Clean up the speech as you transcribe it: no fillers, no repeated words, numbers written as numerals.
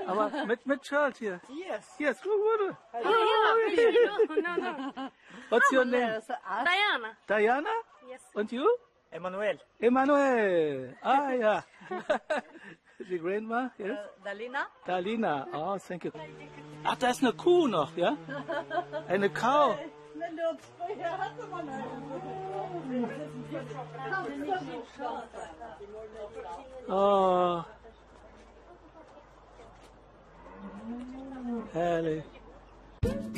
Aber mit Shirt hier. Yes. Yes, look. No. What's your name? Diana. Diana? Yes. Und you? Emanuel. Emanuel. Ah, ja. Die Grandma, yes? Dalina. Dalina. Oh, thank you. Ach, da ist eine Kuh noch, ja? Eine Cow. Früher hatte man Oh. Herrlich.